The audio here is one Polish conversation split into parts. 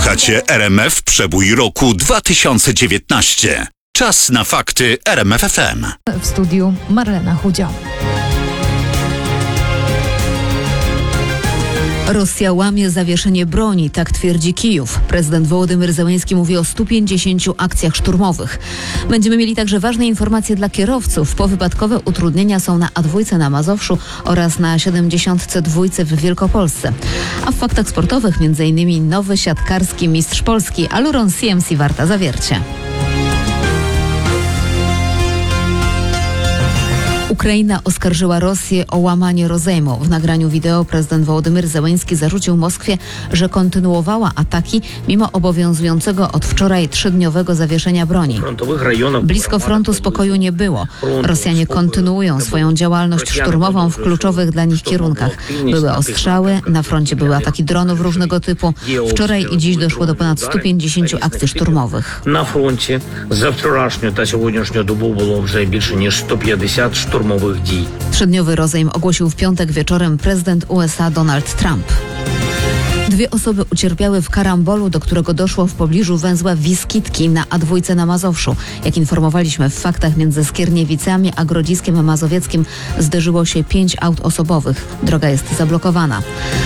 Słuchacie RMF Przebój roku 2019. Czas na fakty RMF FM. W studiu Marlena Chudzio. Rosja łamie zawieszenie broni, tak twierdzi Kijów. Prezydent Wołodymyr Zełenski mówi o 150 akcjach szturmowych. Będziemy mieli także ważne informacje dla kierowców. Powypadkowe utrudnienia są na A2 na Mazowszu oraz na 72 w Wielkopolsce. A w faktach sportowych m.in. nowy siatkarski mistrz Polski Aluron CMC Warta Zawiercie. Ukraina oskarżyła Rosję o łamanie rozejmu. W nagraniu wideo prezydent Wołodymyr Zełenski zarzucił Moskwie, że kontynuowała ataki mimo obowiązującego od wczoraj 3-dniowego zawieszenia broni. Blisko frontu spokoju nie było. Rosjanie kontynuują swoją działalność szturmową w kluczowych dla nich kierunkach. Były ostrzały, na froncie były ataki dronów różnego typu. Wczoraj i dziś doszło do ponad 150 akcji szturmowych. Na froncie za wczorajszą ta dzisiejszą dobą było już więcej niż 150 szturmowych dni. 3-dniowy rozejm ogłosił w piątek wieczorem prezydent USA Donald Trump. 2 osoby ucierpiały w karambolu, do którego doszło w pobliżu węzła Wiskitki na A2 na Mazowszu. Jak informowaliśmy w faktach, między Skierniewicami a Grodziskiem Mazowieckim zderzyło się 5 aut osobowych. Droga jest zablokowana.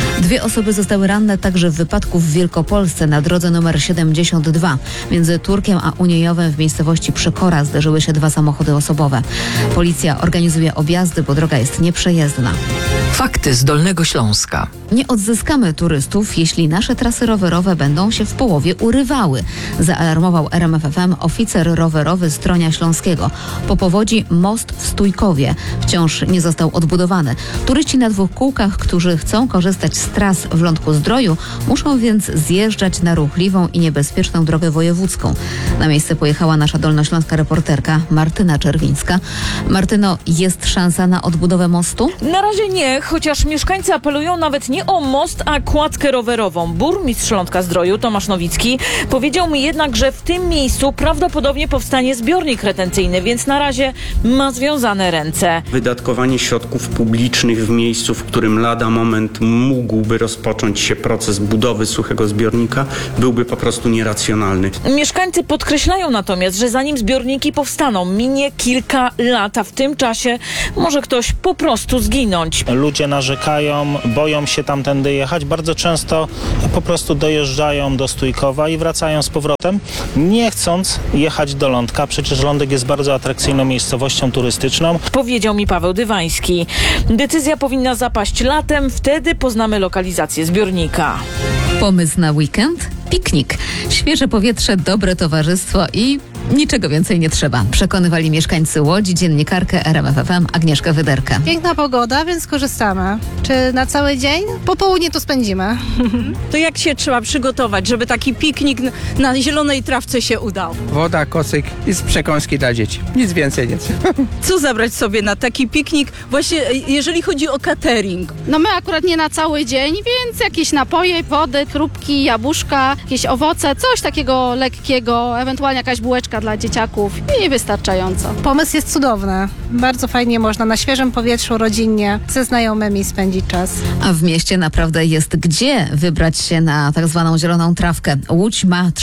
2 osoby zostały ranne także w wypadku w Wielkopolsce na drodze nr 72. Między Turkiem a Uniejowem w miejscowości Przekora zderzyły się 2 samochody osobowe. Policja organizuje objazdy, bo droga jest nieprzejezdna. Fakty z Dolnego Śląska. Nie odzyskamy turystów, jeśli nasze trasy rowerowe będą się w połowie urywały, zaalarmował RMF FM oficer rowerowy z Stronia Śląskiego. Po powodzi most w Stójkowie wciąż nie został odbudowany. Turyści na 2 kółkach, którzy chcą korzystać z tras w Lądku-Zdroju, muszą więc zjeżdżać na ruchliwą i niebezpieczną drogę wojewódzką. Na miejsce pojechała nasza dolnośląska reporterka Martyna Czerwińska. Martyno, jest szansa na odbudowę mostu? Na razie nie, chociaż mieszkańcy apelują nawet nie o most, a kładkę rowerową. Burmistrz Lądka-Zdroju Tomasz Nowicki powiedział mi jednak, że w tym miejscu prawdopodobnie powstanie zbiornik retencyjny, więc na razie ma związane ręce. Wydatkowanie środków publicznych w miejscu, w którym lada moment mógłby rozpocząć się proces budowy suchego zbiornika, byłby po prostu nieracjonalny. Mieszkańcy podkreślają natomiast, że zanim zbiorniki powstaną, minie kilka lat, a w tym czasie może ktoś po prostu zginąć. Ludzie narzekają, boją się tamtędy jechać. Bardzo często po prostu dojeżdżają do Stójkowa i wracają z powrotem, nie chcąc jechać do Lądka. Przecież Lądek jest bardzo atrakcyjną miejscowością turystyczną. Powiedział mi Paweł Dywański. Decyzja powinna zapaść latem, wtedy poznamy lokalizację zbiornika. Pomysł na weekend? Piknik. Świeże powietrze, dobre towarzystwo i niczego więcej nie trzeba. Przekonywali mieszkańcy Łodzi dziennikarkę RMF FM Agnieszkę Wyderkę. Piękna pogoda, więc korzystamy. Czy na cały dzień? Po południu to spędzimy. To jak się trzeba przygotować, żeby taki piknik na zielonej trawce się udał? Woda, kocyk i przekąski dla dzieci. Nic więcej nie trzeba. Co zabrać sobie na taki piknik? Właśnie jeżeli chodzi o catering. No my akurat nie na cały dzień, więc jakieś napoje, wody, chrupki, jabłuszka, jakieś owoce, coś takiego lekkiego, ewentualnie jakaś bułeczka dla dzieciaków i wystarczająco. Pomysł jest cudowny. Bardzo fajnie można na świeżym powietrzu, rodzinnie, ze znajomymi spędzić czas. A w mieście naprawdę jest gdzie wybrać się na tak zwaną zieloną trawkę. Łódź ma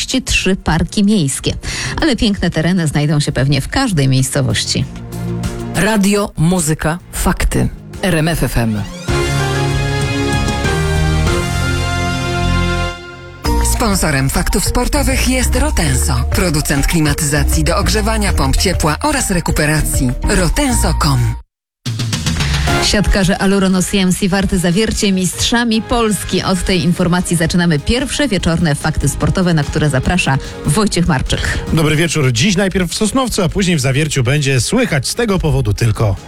33 parki miejskie, ale piękne tereny znajdą się pewnie w każdej miejscowości. Radio, muzyka, fakty. RMF FM. Sponsorem faktów sportowych jest Rotenso, producent klimatyzacji do ogrzewania, pomp ciepła oraz rekuperacji. Rotenso.com. Siatkarze Aluron CMC Warty Zawiercie mistrzami Polski. Od tej informacji zaczynamy pierwsze wieczorne fakty sportowe, na które zaprasza Wojciech Marczyk. Dobry wieczór. Dziś najpierw w Sosnowcu, a później w Zawierciu będzie słychać z tego powodu tylko.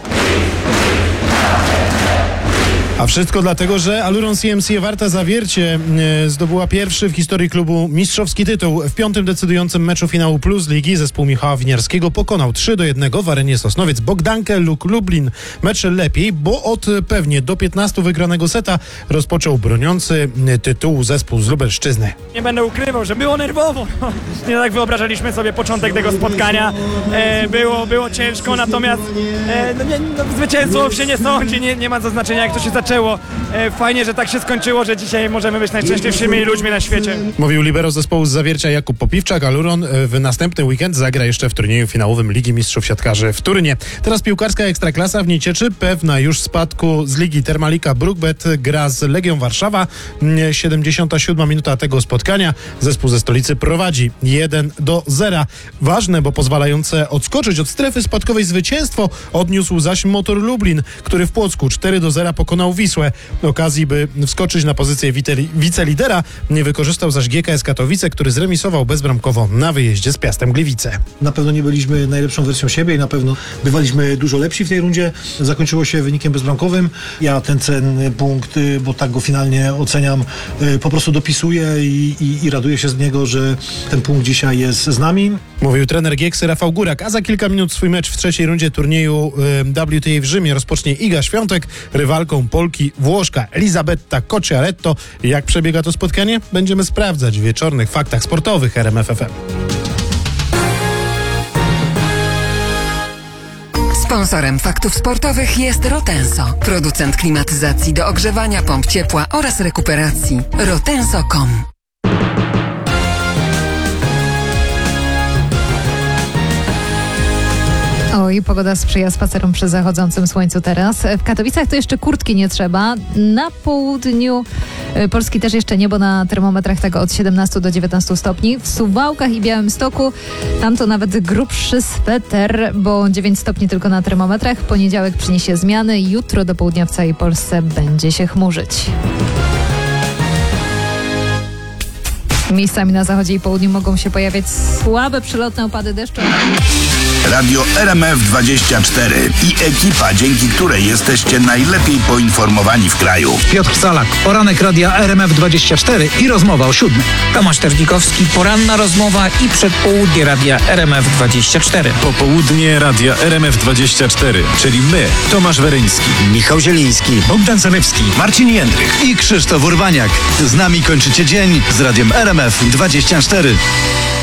A wszystko dlatego, że Aluron CMC Warta Zawiercie zdobyła pierwszy w historii klubu mistrzowski tytuł. W 5. decydującym meczu finału Plus Ligi zespół Michała Winiarskiego pokonał 3-1 w arenie Sosnowiec Bogdankę Luk Lublin. Mecz lepiej, bo od pewnie do 15 wygranego seta rozpoczął broniący tytułu zespół z Lubelszczyzny. Nie będę ukrywał, że było nerwowo. Nie tak wyobrażaliśmy sobie początek tego spotkania. Było ciężko, natomiast zwycięstwo się nie sądzi, nie ma znaczenia jak to się zaczyna. zaczęło. Fajnie, że tak się skończyło, że dzisiaj możemy być najszczęśliwszymi ludźmi na świecie. Mówił libero zespołu z Zawiercia Jakub Popiwczak, a Luron w następny weekend zagra jeszcze w turnieju finałowym Ligi Mistrzów Siatkarzy w Turynie. Teraz piłkarska Ekstraklasa w niej cieczy, pewna już spadku z ligi Termalika Brookbet gra z Legią Warszawa. 77 minuta tego spotkania. Zespół ze stolicy prowadzi 1-0. Ważne, bo pozwalające odskoczyć od strefy spadkowej zwycięstwo odniósł zaś Motor Lublin, który w Płocku 4-0 pokonał Wisłę. Okazji, by wskoczyć na pozycję wicelidera, nie wykorzystał zaś GKS Katowice, który zremisował bezbramkowo na wyjeździe z Piastem Gliwice. Na pewno nie byliśmy najlepszą wersją siebie i na pewno bywaliśmy dużo lepsi w tej rundzie. Zakończyło się wynikiem bezbramkowym. Ja ten cenny punkt, bo tak go finalnie oceniam, po prostu dopisuję i raduję się z niego, że ten punkt dzisiaj jest z nami. Mówił trener Gieksy Rafał Górak, a za kilka minut swój mecz w trzeciej rundzie turnieju WTA w Rzymie rozpocznie Iga Świątek, rywalką Polki Włoszka Elisabetta Cocciaretto. Jak przebiega to spotkanie? Będziemy sprawdzać w wieczornych faktach sportowych RMF FM. Sponsorem faktów sportowych jest Rotenso, producent klimatyzacji do ogrzewania, pomp ciepła oraz rekuperacji. Rotenso.com. Oj, pogoda sprzyja spacerom przy zachodzącym słońcu teraz. W Katowicach to jeszcze kurtki nie trzeba. Na południu Polski też jeszcze niebo na termometrach tego od 17 do 19 stopni. W Suwałkach i Białymstoku tam to nawet grubszy sweter, bo 9 stopni tylko na termometrach. Poniedziałek przyniesie zmiany. Jutro do południa w całej Polsce będzie się chmurzyć. Miejscami na zachodzie i południu mogą się pojawiać słabe przelotne opady deszczu. Radio RMF24 i ekipa, dzięki której jesteście najlepiej poinformowani w kraju. Piotr Salak, poranek Radia RMF24 i rozmowa o 7. Tomasz Terlikowski, poranna rozmowa i przedpołudnie Radia RMF24. Popołudnie Radia RMF24, czyli my, Tomasz Weryński, Michał Zieliński, Bogdan Zalewski, Marcin Jędrych i Krzysztof Urbaniak. Z nami kończycie dzień z Radiem RMF24.